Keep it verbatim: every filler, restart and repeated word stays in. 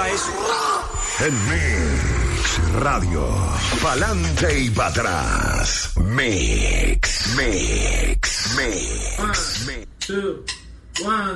a eso. En Mix Radio. Pa'lante y para atrás. Mix, Mix, Mix. One, two, one.